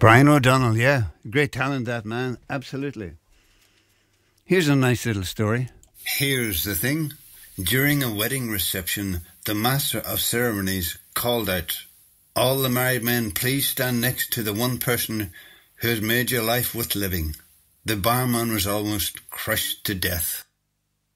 Brian O'Donnell, yeah. Great talent, that man. Absolutely. Here's a nice little story. Here's the thing. During a wedding reception, the master of ceremonies called out, "All the married men, please stand next to the one person who has made your life worth living." The barman was almost crushed to death.